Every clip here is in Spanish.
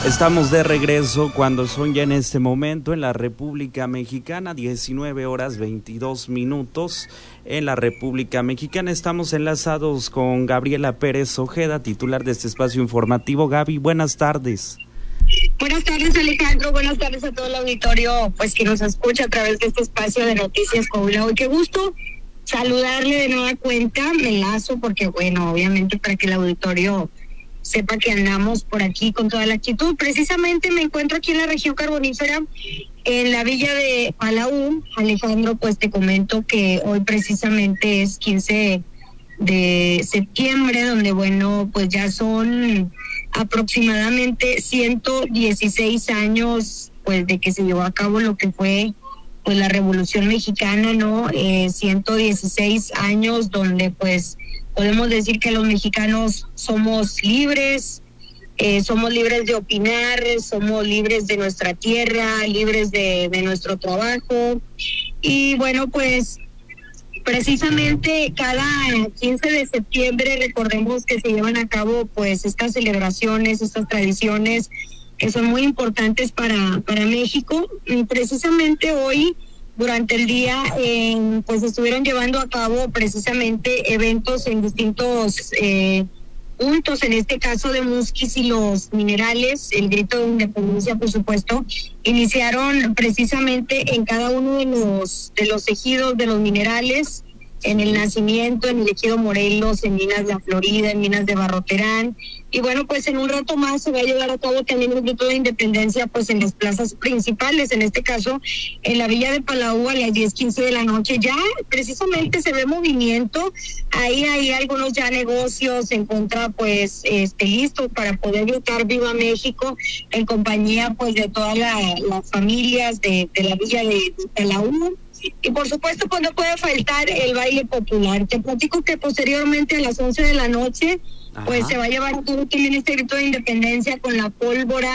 Estamos de regreso cuando son ya en este momento en la República Mexicana, 19 horas 22 minutos en la República Mexicana. Estamos enlazados con Gabriela Pérez Ojeda, titular de este espacio informativo. Gaby, buenas tardes. Buenas tardes, Alejandro. Buenas tardes a todo el auditorio pues que nos escucha a través de este espacio de Noticias Coahuila. Hoy qué gusto saludarle de nueva cuenta. Me enlazo porque, bueno, obviamente para que el auditorio sepa que andamos por aquí con toda la actitud. Precisamente me encuentro aquí en la región carbonífera, en la villa de Palau. Alejandro, pues te comento que hoy precisamente es 15 de septiembre, donde, bueno, pues ya son aproximadamente 116 años, pues, de que se llevó a cabo lo que fue, pues, la Revolución Mexicana, ¿no? 116 años donde, pues, podemos decir que los mexicanos somos libres de opinar, somos libres de nuestra tierra, libres de nuestro trabajo. Y bueno, pues precisamente cada 15 de septiembre recordemos que se llevan a cabo pues estas celebraciones, estas tradiciones que son muy importantes para México. Y precisamente hoy, durante el día, pues estuvieron llevando a cabo precisamente eventos en distintos puntos, en este caso de Musquis y los minerales. El grito de independencia, por supuesto, iniciaron precisamente en cada uno de los ejidos de los minerales, en el Nacimiento, en el ejido Morelos, en Minas de la Florida, en Minas de Barroterán. Y bueno, pues en un rato más se va a llevar a cabo también el grito de independencia pues en las plazas principales, en este caso en la villa de Palau a las 10:15 de la noche. Ya precisamente se ve movimiento, ahí hay algunos ya negocios en contra pues listos para poder gritar Viva México, en compañía pues de todas las familias de la villa de Palau. Y por supuesto pues no puede faltar el baile popular. Te platico que posteriormente a las 11 de la noche pues se va a llevar a cabo también este grito de independencia con la pólvora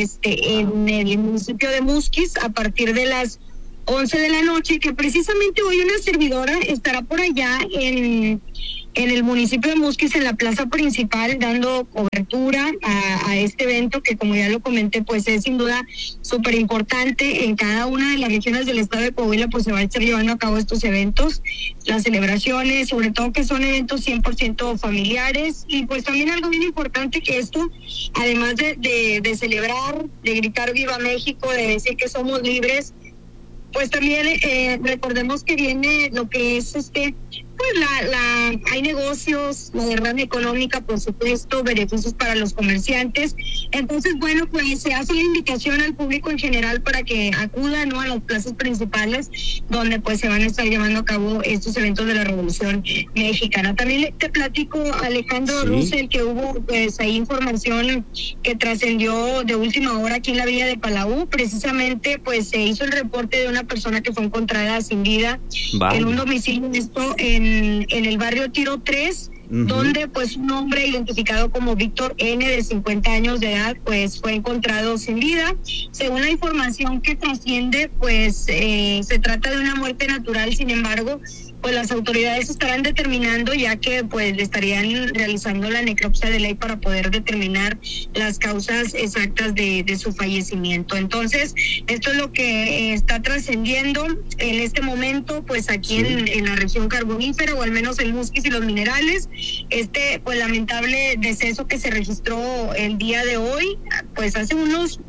en el municipio de Musquis a partir de las 11 de la noche, que precisamente hoy una servidora estará por allá en el municipio de Musquis, en la plaza principal, dando cobertura a este evento que, como ya lo comenté, pues es sin duda súper importante. En cada una de las regiones del estado de Coahuila pues se va a estar llevando a cabo estos eventos, las celebraciones, sobre todo que son eventos 100% familiares. Y pues también algo bien importante, que esto, además de celebrar, de gritar Viva México, de decir que somos libres, pues también recordemos que viene lo que es pues hay negocios, la derrama económica, por supuesto, beneficios para los comerciantes. Entonces, bueno, pues se hace la invitación al público en general para que acuda, ¿no?, a las plazas principales, donde pues se van a estar llevando a cabo estos eventos de la Revolución Mexicana. También te platico, Alejandro, sí, Russell, que hubo pues ahí información que trascendió de última hora aquí en la villa de Palau. Precisamente pues se hizo el reporte de una persona que fue encontrada sin vida en un domicilio, esto en el barrio Tiro 3, donde pues un hombre identificado como Víctor N, de 50 años de edad, pues fue encontrado sin vida. Según la información que trasciende, pues se trata de una muerte natural. Sin embargo, pues las autoridades estarán determinando, ya que pues le estarían realizando la necropsia de ley para poder determinar las causas exactas de su fallecimiento. Entonces, esto es lo que está trascendiendo en este momento, pues aquí en la región carbonífera, o al menos en Musquis y los minerales. Pues lamentable deceso que se registró el día de hoy, pues hace unas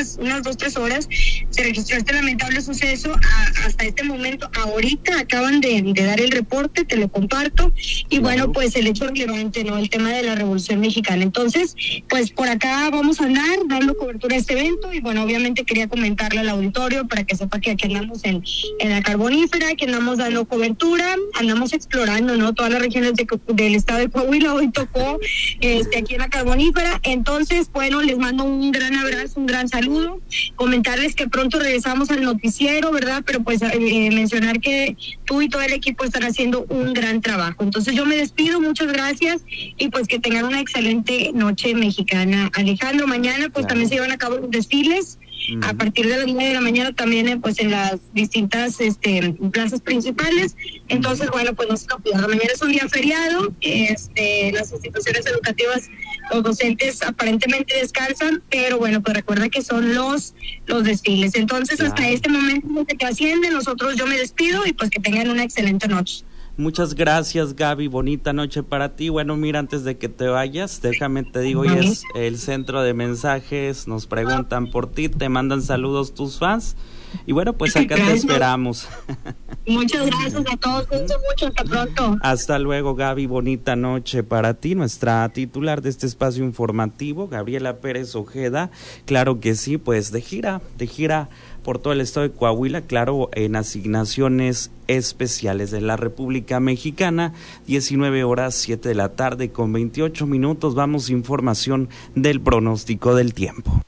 2-3 horas se registró este lamentable suceso. Hasta este momento, ahorita acaban de dar el reporte, te lo comparto. Y bueno, pues el hecho relevante, ¿no?, el tema de la Revolución Mexicana. Entonces, pues por acá vamos a andar dando cobertura a este evento. Y bueno, obviamente quería comentarle al auditorio para que sepa que aquí andamos en la carbonífera, que andamos dando cobertura, andamos explorando, ¿no?, todas las regiones del estado de Coahuila. Hoy tocó aquí en la carbonífera. Entonces, bueno, les mando un gran abrazo, un gran saludo. Comentarles que pronto regresamos al noticiero, ¿verdad? Pero pues mencionar que tú y todo el equipo están haciendo un gran trabajo. Entonces yo me despido, muchas gracias, y pues que tengan una excelente noche mexicana. Alejandro, mañana pues también se llevan a cabo los desfiles a partir de las 9 de la mañana también pues en las distintas plazas principales. Entonces, bueno, pues no se lo pierdan. Mañana es un día feriado, las instituciones educativas los docentes aparentemente descansan, pero bueno, pues recuerda que son los desfiles. Entonces, hasta este momento que te asciende, yo me despido y pues que tengan una excelente noche. Muchas gracias, Gaby, bonita noche para ti. Bueno, mira, antes de que te vayas, déjame te digo, hoy es el centro de mensajes, nos preguntan por ti, te mandan saludos tus fans, y bueno, pues acá te esperamos. Muchas gracias a todos, cuídense mucho, hasta pronto. Hasta luego, Gaby, bonita noche para ti, nuestra titular de este espacio informativo, Gabriela Pérez Ojeda, claro que sí, pues de gira por todo el estado de Coahuila, claro, en asignaciones especiales de la República Mexicana, 19:07 de la tarde con 28 minutos, vamos a información del pronóstico del tiempo.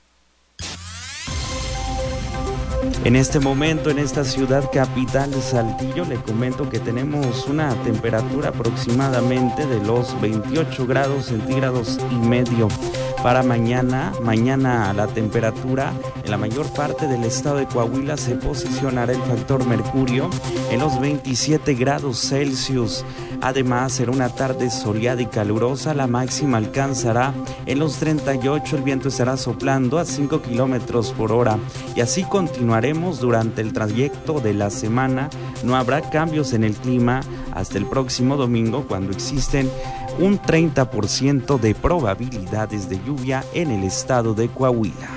En este momento, en esta ciudad capital de Saltillo, le comento que tenemos una temperatura aproximadamente de los 28 grados centígrados y medio. Para mañana la temperatura en la mayor parte del estado de Coahuila se posicionará el factor mercurio en los 27 grados Celsius. Además, será una tarde soleada y calurosa, la máxima alcanzará en los 38, el viento estará soplando a 5 kilómetros por hora y así continuaremos durante el trayecto de la semana. No habrá cambios en el clima hasta el próximo domingo, cuando existen un 30% de probabilidades de lluvia en el estado de Coahuila.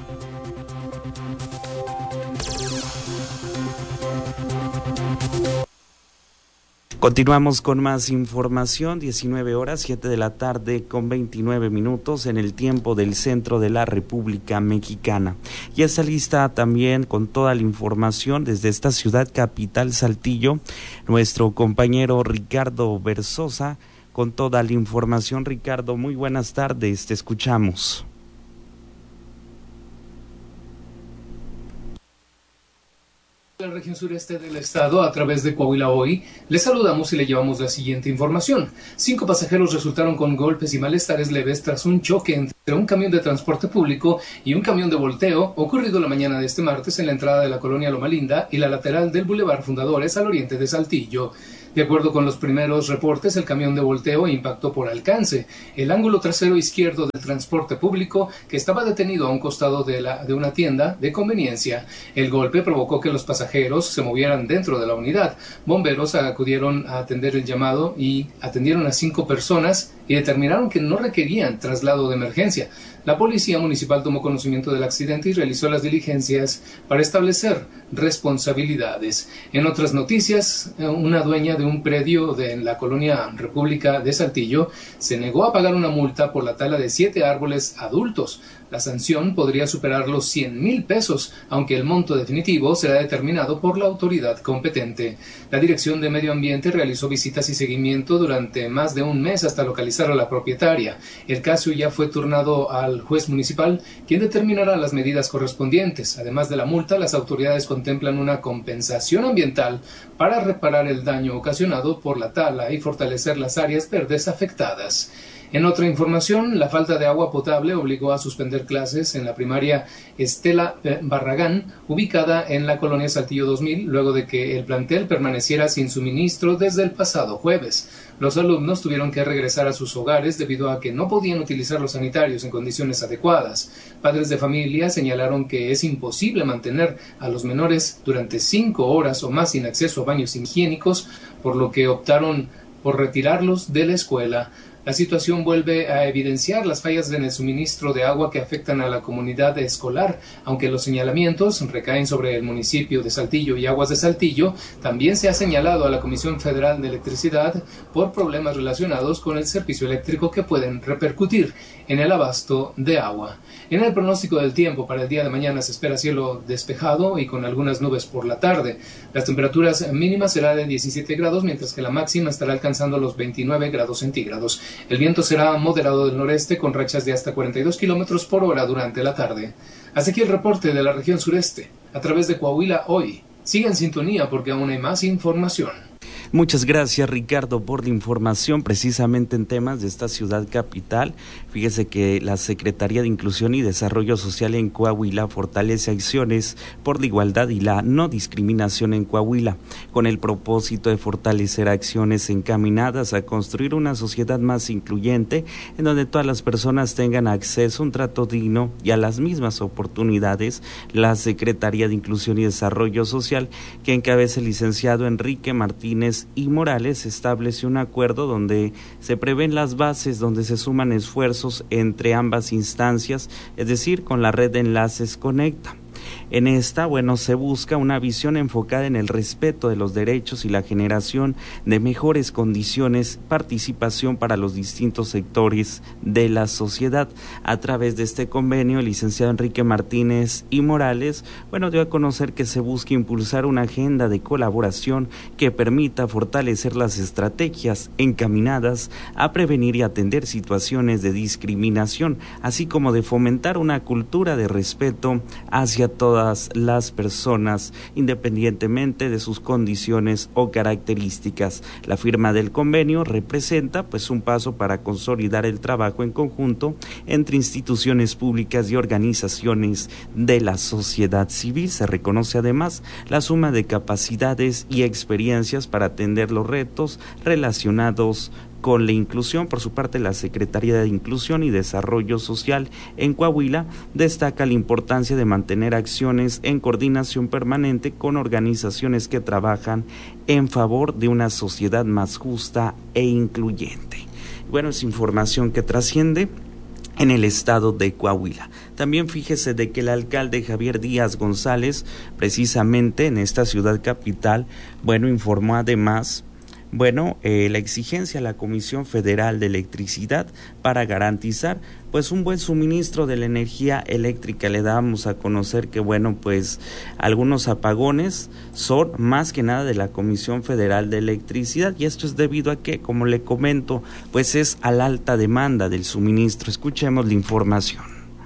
Continuamos con más información, 19:07 de la tarde con 29 minutos en el tiempo del centro de la República Mexicana. Y está lista también con toda la información desde esta ciudad capital Saltillo, nuestro compañero Ricardo Versosa, con toda la información. Ricardo, muy buenas tardes, te escuchamos. La región sureste del estado, a través de Coahuila Hoy, les saludamos y le llevamos la siguiente información. 5 pasajeros resultaron con golpes y malestares leves tras un choque entre un camión de transporte público y un camión de volteo ocurrido la mañana de este martes en la entrada de la colonia Loma Linda y la lateral del Boulevard Fundadores al oriente de Saltillo. De acuerdo con los primeros reportes, el camión de volteo impactó por alcance el ángulo trasero izquierdo del transporte público, que estaba detenido a un costado de una tienda de conveniencia. El golpe provocó que los pasajeros se movieran dentro de la unidad. Bomberos acudieron a atender el llamado y atendieron a 5 personas y determinaron que no requerían traslado de emergencia. La policía municipal tomó conocimiento del accidente y realizó las diligencias para establecer responsabilidades. En otras noticias, una dueña de un predio en la colonia República de Saltillo se negó a pagar una multa por la tala de 7 árboles adultos. La sanción podría superar los 100,000 pesos, aunque el monto definitivo será determinado por la autoridad competente. La Dirección de Medio Ambiente realizó visitas y seguimiento durante más de un mes hasta localizar a la propietaria. El caso ya fue turnado al juez municipal, quien determinará las medidas correspondientes. Además de la multa, las autoridades contemplan una compensación ambiental para reparar el daño ocasionado por la tala y fortalecer las áreas verdes afectadas. En otra información, la falta de agua potable obligó a suspender clases en la primaria Estela Barragán, ubicada en la colonia Saltillo 2000, luego de que el plantel permaneciera sin suministro desde el pasado jueves. Los alumnos tuvieron que regresar a sus hogares debido a que no podían utilizar los sanitarios en condiciones adecuadas. Padres de familia señalaron que es imposible mantener a los menores durante 5 horas o más sin acceso a baños higiénicos, por lo que optaron por retirarlos de la escuela. La situación vuelve a evidenciar las fallas en el suministro de agua que afectan a la comunidad escolar. Aunque los señalamientos recaen sobre el municipio de Saltillo y Aguas de Saltillo, también se ha señalado a la Comisión Federal de Electricidad por problemas relacionados con el servicio eléctrico que pueden repercutir en el abasto de agua. En el pronóstico del tiempo para el día de mañana se espera cielo despejado y con algunas nubes por la tarde. Las temperaturas mínimas serán de 17 grados, mientras que la máxima estará alcanzando los 29 grados centígrados. El viento será moderado del noreste con rachas de hasta 42 kilómetros por hora durante la tarde. Hasta aquí el reporte de la región sureste, a través de Coahuila Hoy. Siga en sintonía porque aún hay más información. Muchas gracias, Ricardo, por la información precisamente en temas de esta ciudad capital. Fíjese que la Secretaría de Inclusión y Desarrollo Social en Coahuila fortalece acciones por la igualdad y la no discriminación en Coahuila, con el propósito de fortalecer acciones encaminadas a construir una sociedad más incluyente, en donde todas las personas tengan acceso a un trato digno y a las mismas oportunidades. La Secretaría de Inclusión y Desarrollo Social, que encabeza el licenciado Enrique Martínez y Morales, estableció un acuerdo donde se prevén las bases, donde se suman esfuerzos entre ambas instancias, es decir, con la red de enlaces Conecta. En esta, se busca una visión enfocada en el respeto de los derechos y la generación de mejores condiciones, participación para los distintos sectores de la sociedad. A través de este convenio, el licenciado Enrique Martínez y Morales, dio a conocer que se busca impulsar una agenda de colaboración que permita fortalecer las estrategias encaminadas a prevenir y atender situaciones de discriminación, así como de fomentar una cultura de respeto hacia todas las personas, independientemente de sus condiciones o características. La firma del convenio representa un paso para consolidar el trabajo en conjunto entre instituciones públicas y organizaciones de la sociedad civil. Se reconoce además la suma de capacidades y experiencias para atender los retos relacionados con la inclusión. Por su parte, la Secretaría de Inclusión y Desarrollo Social en Coahuila destaca la importancia de mantener acciones en coordinación permanente con organizaciones que trabajan en favor de una sociedad más justa e incluyente. Es información que trasciende en el estado de Coahuila. También fíjese de que el alcalde Javier Díaz González, precisamente en esta ciudad capital, informó además la exigencia a la Comisión Federal de Electricidad para garantizar un buen suministro de la energía eléctrica. Le dábamos a conocer que algunos apagones son más que nada de la Comisión Federal de Electricidad, y esto es debido a que, como le comento, es a la alta demanda del suministro. Escuchemos la información.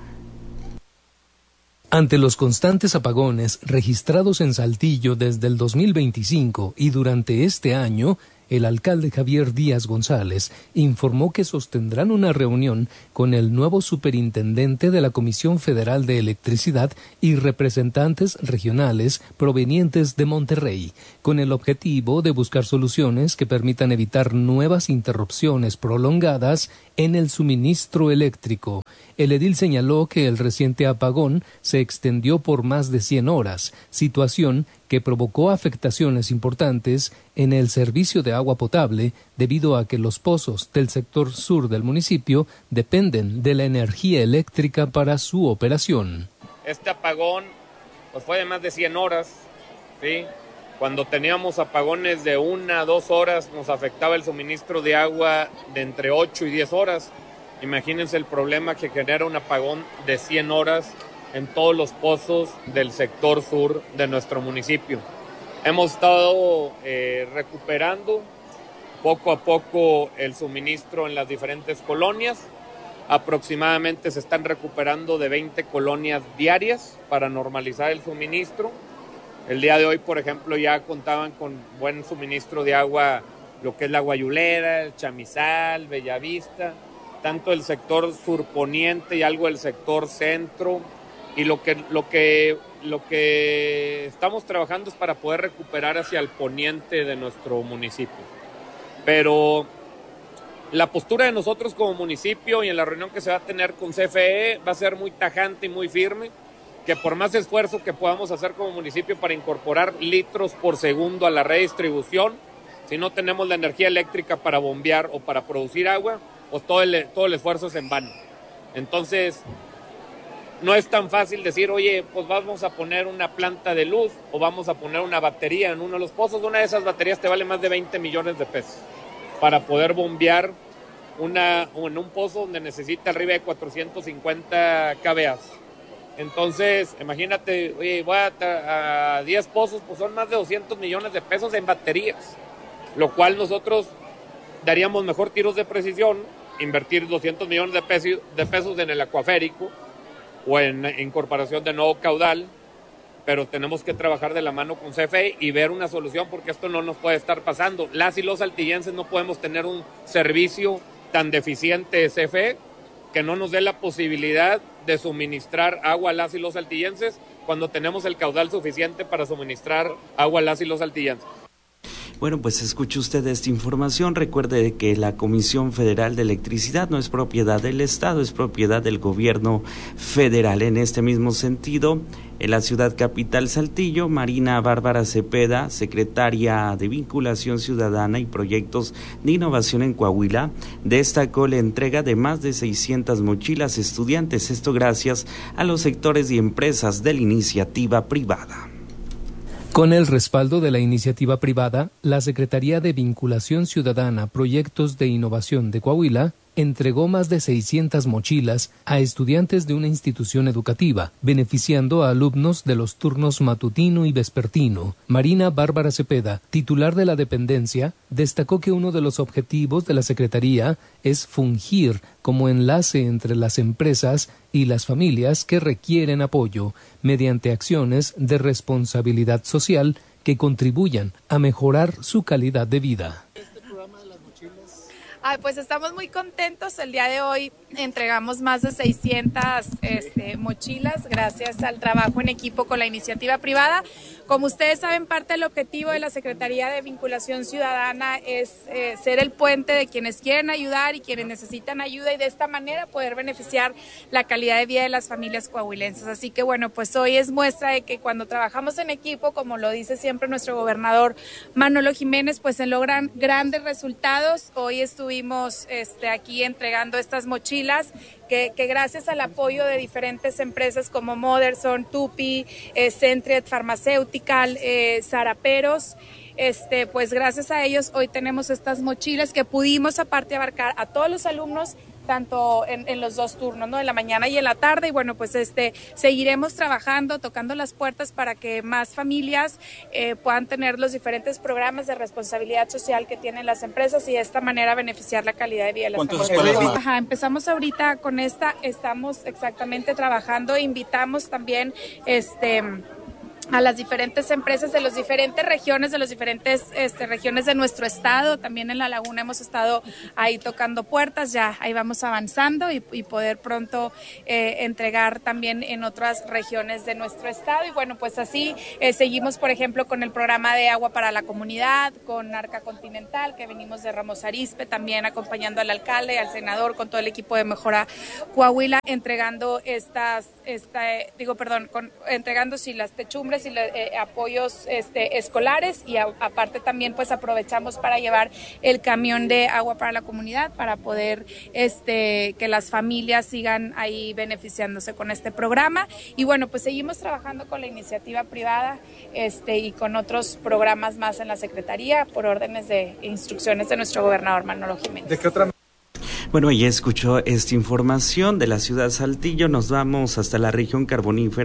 Ante los constantes apagones registrados en Saltillo desde el 2025 y durante este año, el alcalde Javier Díaz González informó que sostendrán una reunión con el nuevo superintendente de la Comisión Federal de Electricidad y representantes regionales provenientes de Monterrey, con el objetivo de buscar soluciones que permitan evitar nuevas interrupciones prolongadas en el suministro eléctrico. El edil señaló que el reciente apagón se extendió por más de 100 horas, situación que provocó afectaciones importantes en el servicio de agua potable debido a que los pozos del sector sur del municipio dependen de la energía eléctrica para su operación. Este apagón fue de más de 100 horas, ¿sí? Cuando teníamos apagones de 1 a 2 horas nos afectaba el suministro de agua de entre 8 y 10 horas. Imagínense el problema que genera un apagón de 100 horas en todos los pozos del sector sur de nuestro municipio. Hemos estado recuperando poco a poco el suministro en las diferentes colonias. Aproximadamente se están recuperando de 20 colonias diarias para normalizar el suministro. El día de hoy, por ejemplo, ya contaban con buen suministro de agua, lo que es la Guayulera, el Chamizal, Bellavista, tanto el sector surponiente y algo del sector centro. Y lo que estamos trabajando es para poder recuperar hacia el poniente de nuestro municipio. Pero la postura de nosotros como municipio y en la reunión que se va a tener con CFE va a ser muy tajante y muy firme, que por más esfuerzo que podamos hacer como municipio para incorporar litros por segundo a la red de distribución, si no tenemos la energía eléctrica para bombear o para producir agua, pues todo el esfuerzo es en vano. Entonces, no es tan fácil decir, oye, pues vamos a poner una planta de luz o vamos a poner una batería en uno de los pozos. Una de esas baterías te vale más de 20 millones de pesos para poder bombear en un pozo donde necesita arriba de 450 kVA. Entonces, imagínate, oye, voy a 10 pozos, pues son más de 200 millones de pesos en baterías, lo cual nosotros daríamos mejor tiros de precisión, invertir 200 millones de pesos en el acuaférico o en incorporación de nuevo caudal pero tenemos que trabajar de la mano con CFE y ver una solución, porque esto no nos puede estar pasando. Las y los saltillenses no podemos tener un servicio tan deficiente CFE que no nos dé la posibilidad de suministrar agua a las y los saltillenses cuando tenemos el caudal suficiente para suministrar agua a las y los saltillenses. Bueno, pues escuche usted esta información. Recuerde que la Comisión Federal de Electricidad no es propiedad del Estado, es propiedad del gobierno federal. En este mismo sentido, en la ciudad capital Saltillo, Marina Bárbara Cepeda, secretaria de Vinculación Ciudadana y Proyectos de Innovación en Coahuila, destacó la entrega de más de 600 mochilas a estudiantes, esto gracias a los sectores y empresas de la iniciativa privada. Con el respaldo de la iniciativa privada, la Secretaría de Vinculación Ciudadana, Proyectos de Innovación de Coahuila entregó más de 600 mochilas a estudiantes de una institución educativa, beneficiando a alumnos de los turnos matutino y vespertino. Marina Bárbara Cepeda, titular de la dependencia, destacó que uno de los objetivos de la Secretaría es fungir como enlace entre las empresas y las familias que requieren apoyo, mediante acciones de responsabilidad social que contribuyan a mejorar su calidad de vida. Pues estamos muy contentos. El día de hoy entregamos más de 600 mochilas gracias al trabajo en equipo con la iniciativa privada. Como ustedes saben, parte del objetivo de la Secretaría de Vinculación Ciudadana es ser el puente de quienes quieren ayudar y quienes necesitan ayuda, y de esta manera poder beneficiar la calidad de vida de las familias coahuilenses. Así que bueno, pues hoy es muestra de que cuando trabajamos en equipo, como lo dice siempre nuestro gobernador Manolo Jiménez, pues se logran grandes resultados. Hoy estuvimos aquí entregando estas mochilas que gracias al apoyo de diferentes empresas como Moderson, Tupi, Centriet Pharmaceutical, Zaraperos, pues gracias a ellos hoy tenemos estas mochilas que pudimos aparte abarcar a todos los alumnos, tanto en los dos turnos, ¿no? En la mañana y en la tarde. Y bueno, pues seguiremos trabajando, tocando las puertas para que más familias puedan tener los diferentes programas de responsabilidad social que tienen las empresas y de esta manera beneficiar la calidad de vida de las familias. Empezamos ahorita con esta, estamos exactamente trabajando, invitamos también a las diferentes empresas de las diferentes regiones, regiones de nuestro estado. También en La Laguna hemos estado ahí tocando puertas, ya ahí vamos avanzando y poder pronto entregar también en otras regiones de nuestro estado. Y bueno, pues así seguimos, por ejemplo, con el programa de agua para la comunidad, con Arca Continental, que venimos de Ramos Arizpe, también acompañando al alcalde, al senador, con todo el equipo de Mejora Coahuila, entregando entregando las techumbres y apoyos escolares, y aparte también pues aprovechamos para llevar el camión de agua para la comunidad para poder que las familias sigan ahí beneficiándose con este programa. Y bueno, pues seguimos trabajando con la iniciativa privada y con otros programas más en la Secretaría por órdenes de instrucciones de nuestro gobernador Manolo Jiménez. ¿De qué otra? Bueno, ya escuchó esta información de la ciudad Saltillo. Nos vamos hasta la región carbonífera.